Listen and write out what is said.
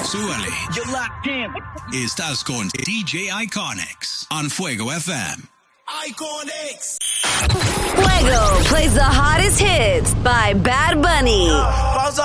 Súbale. You're locked in. Estás con DJ Iconics on Fuego FM. Iconics. Fuego plays the hottest hits by Bad Bunny.